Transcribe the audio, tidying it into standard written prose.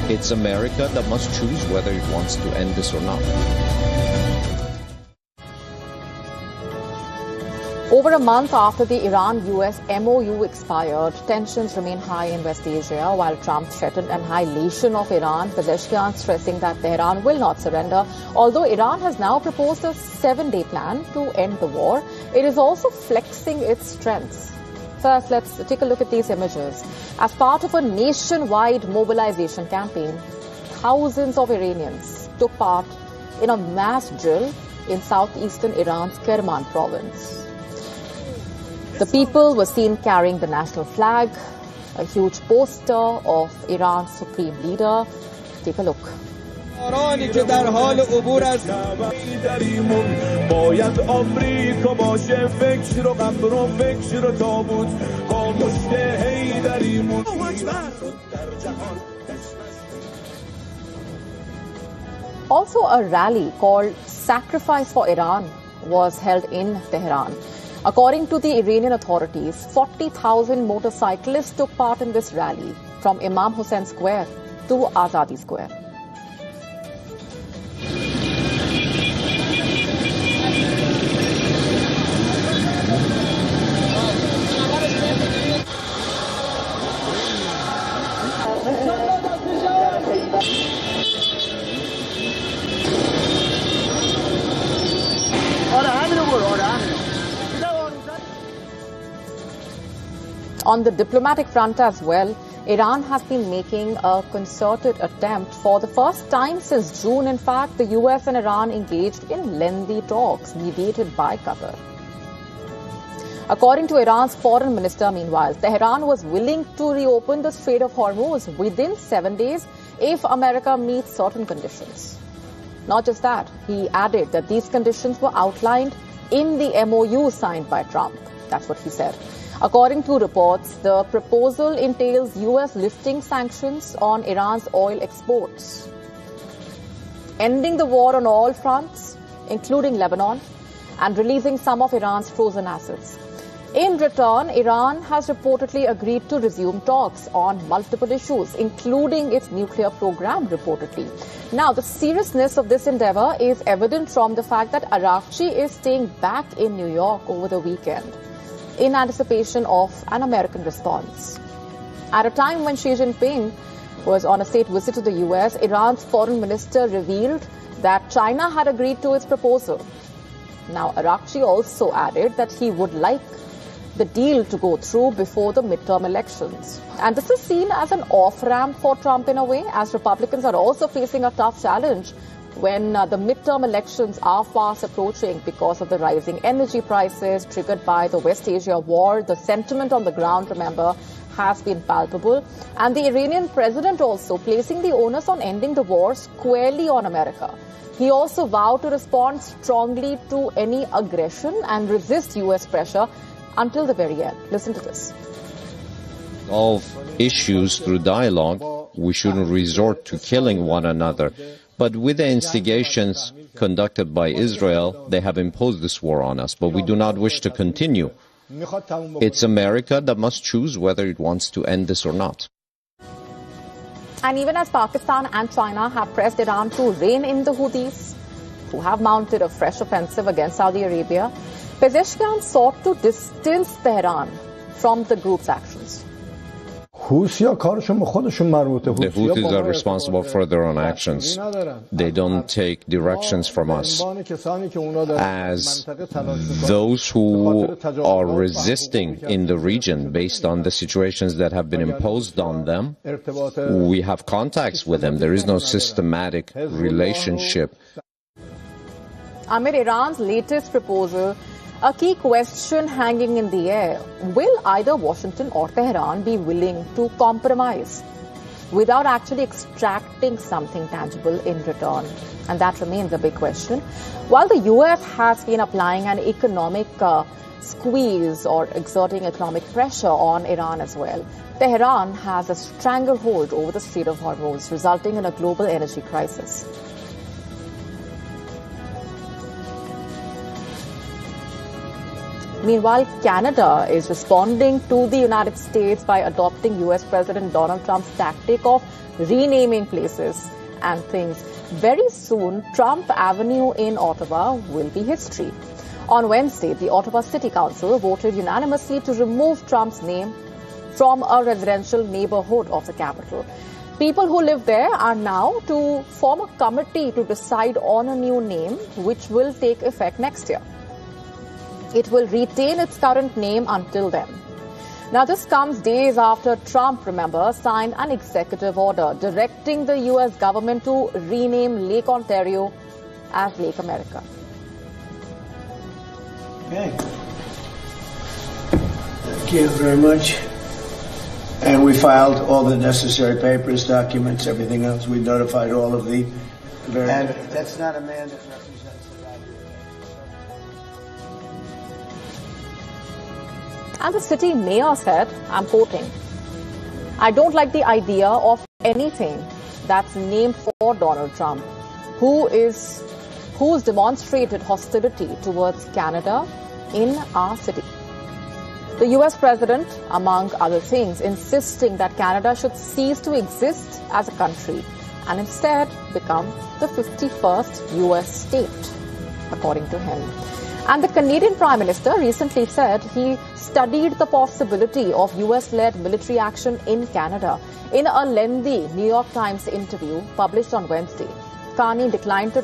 It's America that must choose whether it wants to end this or not. Over a month after the Iran-US MOU expired, tensions remain high in West Asia while Trump threatened annihilation of Iran, Pezeshkian stressing that Tehran will not surrender. Although Iran has now proposed a 7-day plan to end the war, it is also flexing its strengths. First, let's take a look at these images. As part of a nationwide mobilization campaign, thousands of Iranians took part in a mass drill in southeastern Iran's Kerman province. The people were seen carrying the national flag, a huge poster of Iran's supreme leader. Take a look. Also, a rally called Sacrifice for Iran was held in Tehran. According to the Iranian authorities, 40,000 motorcyclists took part in this rally from Imam Hussein Square to Azadi Square. On the diplomatic front as well, Iran has been making a concerted attempt for the first time since June. In fact, the US and Iran engaged in lengthy talks mediated by Qatar. According to Iran's foreign minister, meanwhile, Tehran was willing to reopen the Strait of Hormuz within 7 days if America meets certain conditions. Not just that, he added that these conditions were outlined in the MOU signed by Trump. That's what he said. According to reports, the proposal entails US lifting sanctions on Iran's oil exports, ending the war on all fronts, including Lebanon, and releasing some of Iran's frozen assets. In return, Iran has reportedly agreed to resume talks on multiple issues, including its nuclear program, reportedly. Now, the seriousness of this endeavor is evident from the fact that Araghchi is staying back in New York over the weekend, in anticipation of an American response. At a time when Xi Jinping was on a state visit to the US, Iran's foreign minister revealed that China had agreed to its proposal. Now, Araghchi also added that he would like the deal to go through before the midterm elections. And this is seen as an off-ramp for Trump in a way, as Republicans are also facing a tough challenge when the midterm elections are fast approaching because of the rising energy prices triggered by the West Asia war. The sentiment on the ground, remember, has been palpable. And the Iranian president also placing the onus on ending the war squarely on America. He also vowed to respond strongly to any aggression and resist US pressure until the very end. Listen to this. Solve issues through dialogue. We shouldn't resort to killing one another. But with the instigations conducted by Israel, they have imposed this war on us. But we do not wish to continue. It's America that must choose whether it wants to end this or not. And even as Pakistan and China have pressed Iran to rein in the Houthis, who have mounted a fresh offensive against Saudi Arabia, Pezeshkian sought to distance Tehran from the group's actions. The Houthis are responsible for their own actions. They don't take directions from us. As those who are resisting in the region based on the situations that have been imposed on them, we have contacts with them. There is no systematic relationship. Amid Iran's latest proposal, a key question hanging in the air: will either Washington or Tehran be willing to compromise without actually extracting something tangible in return? And that remains a big question. While the US has been applying an economic squeeze or exerting economic pressure on Iran as well, Tehran has a stranglehold over the Strait of Hormuz, resulting in a global energy crisis. Meanwhile, Canada is responding to the United States by adopting US President Donald Trump's tactic of renaming places and things. Very soon, Trump Avenue in Ottawa will be history. On Wednesday, the Ottawa City Council voted unanimously to remove Trump's name from a residential neighborhood of the capital. People who live there are now to form a committee to decide on a new name, which will take effect next year. It will retain its current name until then. Now, this comes days after Trump, remember, signed an executive order directing the U.S. government to rename Lake Ontario as Lake America. Okay. Thank you very much. And we filed all the necessary papers, documents, everything else. We notified all of the... And that's not a man that represents the value. And the city mayor said, I'm quoting, I don't like the idea of anything that's named for Donald Trump, who's demonstrated hostility towards Canada in our city. The U.S. president, among other things, insisting that Canada should cease to exist as a country and instead become the 51st U.S. state, according to him. And the Canadian Prime Minister recently said he studied the possibility of U.S.-led military action in Canada. In a lengthy New York Times interview published on Wednesday, Carney declined to